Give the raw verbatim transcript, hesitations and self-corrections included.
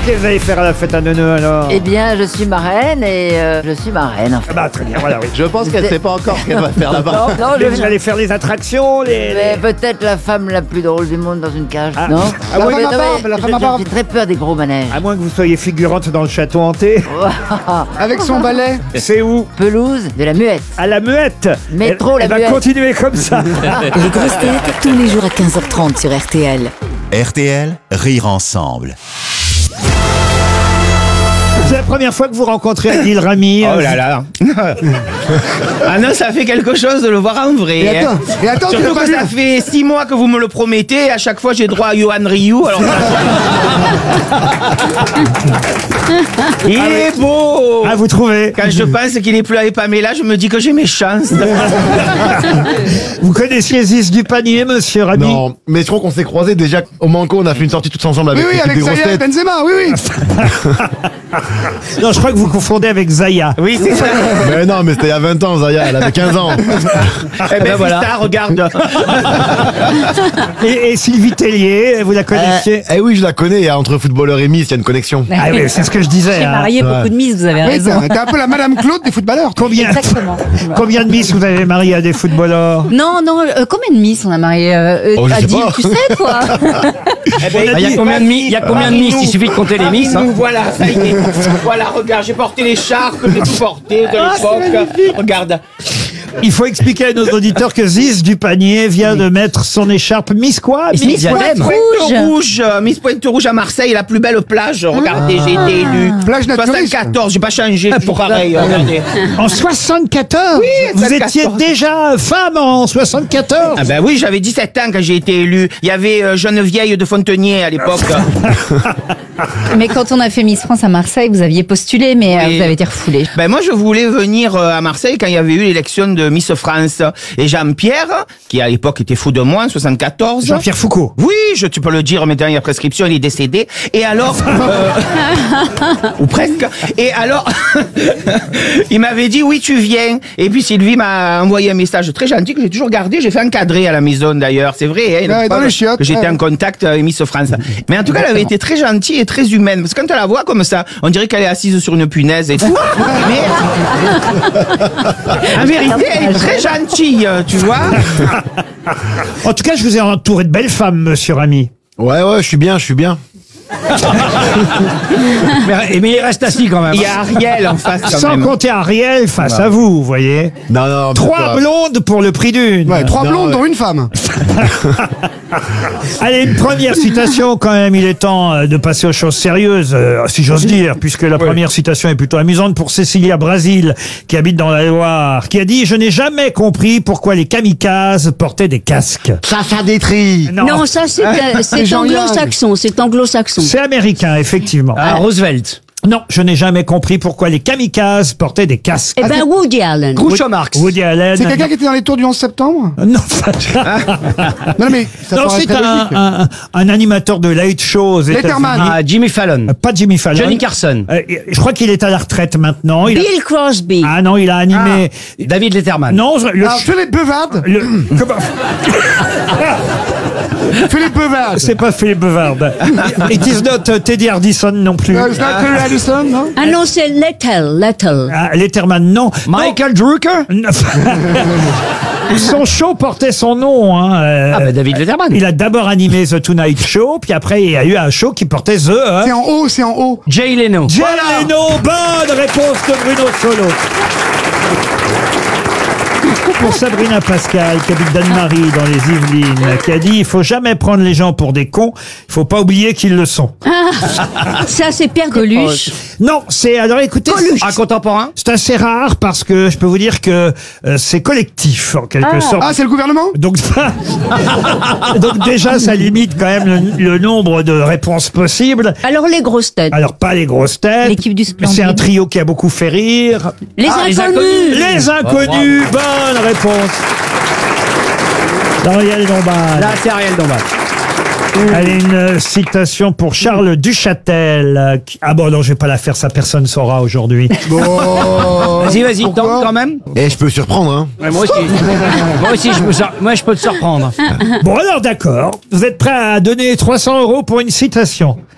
Qu'est-ce que vous allez faire à la fête à Neuneu alors? Eh bien, je suis marraine et euh, je suis marraine en fait. Ah bah très bien, voilà, oui. Je pense qu'elle ne sait pas encore ce qu'elle va faire là-bas. Non, non, Mais je vous allez faire les attractions, les... Mais peut-être la femme la plus drôle du monde dans une cage, Ah. non? Ah Non, ouais, mais la femme à non, barbe, mais la je- femme à je- barbe. J'ai très peur des gros manèges. À moins que vous soyez figurante dans le château hanté. Avec son balai. C'est où? Pelouse de la Muette. À la Muette. Métro, elle, la elle va Muette. continuer comme ça. Les grosses têtes, tous les jours à quinze heures trente sur R T L. R T L, rire ensemble. C'est la première fois que vous rencontrez Adil Rami. Oh là là. Ah non, ça fait quelque chose de le voir en vrai. Et attends, hein. et attends, tu Surtout l'as pas que vu. ça fait six mois que vous me le promettez et à chaque fois j'ai droit à Johan Ryu. Alors Il est beau. Ah, vous trouvez? Quand je pense qu'il est plus avec Pamela, je me dis que j'ai mes chances. Vous connaissiez Ziz du panier, monsieur Rami? Non, mais je crois qu'on s'est croisés déjà au Manco, on a fait une sortie tous ensemble Oui, avec oui, l'équipe avec des grosses Zaya et têtes. Benzema, oui, oui. Non, je crois que vous confondez avec Zaya. Oui, c'est ça. Mais non, mais c'était il y a vingt ans, Zaya, elle avait quinze ans. Eh ben voilà. Regarde. Et, et Sylvie Tellier, vous la connaissiez? Eh oui, je la connais, et entre footballeur et Miss, il y a une connexion. Ah oui, c'est ce que je disais. J'ai hein. marié beaucoup de miss, vous avez Oui, raison. t'es t'es un peu la Madame Claude des footballeurs. Combien, Exactement. combien de miss vous avez marié à des footballeurs? Non, non, euh, combien de miss on a marié euh, Oh, je sais Adil, pas. tu sais quoi? Eh ben, Il y a dis, combien vas-y, de miss- il y a combien de miss? marie-nous. Il suffit de compter les miss, hein. Marie-nous, voilà, ça y est. Voilà, regarde, j'ai porté les charpes, j'ai tout porté de l'époque. Regarde. Il faut expliquer à nos auditeurs que Ziz du panier vient de mettre son écharpe Miss quoi? Et Miss Miss quoi? Diadème. Pointe Rouge. Rouge, euh, Miss Pointe Rouge à Marseille, la plus belle plage. Regardez, j'ai été élu. Plage naturiste. soixante-quatorze, j'ai pas changé, toujours pareil. Regardez. En soixante-quatorze? Oui, Vous soixante-quatorze. étiez déjà femme en soixante-quatorze? Ah ben oui, j'avais dix-sept ans quand j'ai été élu. Il y avait euh, Jeune Vieille de Fontenay à l'époque. Mais quand on a fait Miss France à Marseille, vous aviez postulé, mais euh, Oui. vous avez été refoulé. Ben moi je voulais venir euh, à Marseille quand il y avait eu l'élection de Miss France. Et Jean-Pierre, qui à l'époque était fou de moi en soixante-quatorze. Jean-Pierre Foucault. Oui, je, tu peux le dire, mais dernière prescription, il est décédé. Et alors, euh, ou presque. Et alors, il m'avait dit oui, tu viens. Et puis Sylvie m'a envoyé un message très gentil que j'ai toujours gardé. J'ai fait encadrer à la maison d'ailleurs, c'est vrai. Hein, Ouais, une dans fois les chiottes, que j'étais ouais. en contact avec Miss France. Mais en tout cas, elle avait été très gentille et très humaine. Parce que quand elle la voit comme ça, on dirait qu'elle est assise sur une punaise et tout. Mais en vérité, elle est très gentille, tu vois. En tout cas, je vous ai entouré de belles femmes, monsieur Rami. Ouais, ouais, je suis bien, je suis bien. Mais, mais il reste assis quand même. Il y a Ariel en face quand Sans même. compter Ariel face à vous, vous voyez. Non, non, Trois mais blondes pour le prix d'une. Ouais, trois Non, blondes ouais. dont une femme. Allez, une première citation quand même. Il est temps euh, de passer aux choses sérieuses, euh, si j'ose dire, puisque la première citation est plutôt amusante pour Cécilia Brasil, qui habite dans la Loire, qui a dit « Je n'ai jamais compris pourquoi les kamikazes portaient des casques. Ça, ça détrie. » Non, ça c'est euh, c'est Jean-Yann. anglo-saxon, c'est anglo-saxon. C'est américain, effectivement. Ah, Roosevelt. Non, je n'ai jamais compris pourquoi les kamikazes portaient des casques. Eh ben Woody Allen. Groucho Marx. Woody Allen. C'est quelqu'un qui était dans les tours du onze septembre? Non, Non, mais ça non paraît c'est très un, logique. un, un animateur de light show aux Letterman. États-Unis. Ah, Jimmy Fallon. Euh, Pas Jimmy Fallon. Johnny Carson. Euh, je crois qu'il est à la retraite maintenant. Il a- Bill Crosby. Ah non, il a animé. David Letterman. Non, je- le, Alors, Philippe Bevard. le- comment- Philippe Bevard. c'est pas Philippe Bevard. It is not uh, Teddy Hardison non plus. Euh, c'est pas Terry Addison, non? Ah non, c'est Lettel, Lettel. Ah, Letterman, non. Michael Drucker. Non. Son show portait son nom. Hein. euh, Ah bah David Letterman. Il a d'abord animé The Tonight Show, puis après il y a eu un show qui portait The. hein. C'est en haut, c'est en haut. Jay Leno. Jay Leno, bonne réponse de Bruno Solo. Pour Sabrina Pascal, qui habite d'Anne-Marie dans les Yvelines, qui a dit « Il faut jamais prendre les gens pour des cons, il faut pas oublier qu'ils le sont. Ça c'est Pierre Coluche. » Non, c'est... Alors écoutez, Un contemporain. c'est assez rare parce que je peux vous dire que euh, c'est collectif, en quelque sorte. Ah, c'est le gouvernement? Donc, donc déjà, ça limite quand même le, le nombre de réponses possibles. Alors les grosses têtes. Alors, pas les grosses têtes. L'équipe du Splendide. C'est un trio qui a beaucoup fait rire. Les Ah, les inconnus. Les inconnus, bonne réponse. D'Ariel Dombal. Là, c'est Ariel Dombal. Allez, une euh, citation pour Charles Duchâtel. euh, qui- Ah bon, non, je vais pas la faire, ça personne saura aujourd'hui. Bon. Vas-y, vas-y, Pourquoi tente quand même. Et je peux surprendre, hein. Ouais, moi aussi. moi aussi, je peux, sur- moi, je peux te surprendre. Bon, alors d'accord. Vous êtes prêt à donner trois cents euros pour une citation?